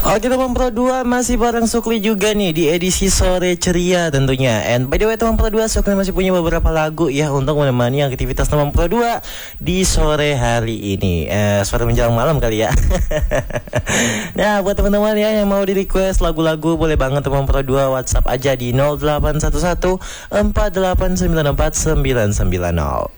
Oke teman Pro 2, masih bareng Sukli juga nih di edisi sore ceria tentunya. And by the way teman Pro 2, Sukli masih punya beberapa lagu ya untuk menemani aktivitas teman Pro 2 di sore hari ini. Sore menjelang malam kali ya. Nah buat teman-teman ya yang mau di request lagu-lagu, boleh banget teman Pro 2 WhatsApp aja di 0811 4894 990.